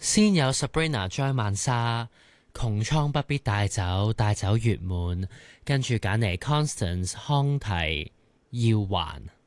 先有 Sabrina 張曼莎，窮蒼不必帶走，帶走月滿，跟住揀嚟 Constance 康提要還。